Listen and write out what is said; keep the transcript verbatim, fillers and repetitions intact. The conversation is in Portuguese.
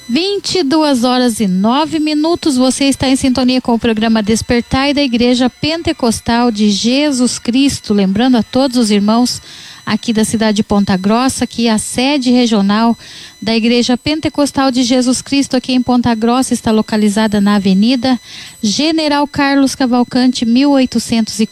vinte e duas horas e nove minutos, você está em sintonia com o programa Despertai da Igreja Pentecostal de Jesus Cristo. Lembrando a todos os irmãos aqui da cidade de Ponta Grossa que a sede regional da Igreja Pentecostal de Jesus Cristo aqui em Ponta Grossa está localizada na Avenida General Carlos Cavalcante, mil oitocentos e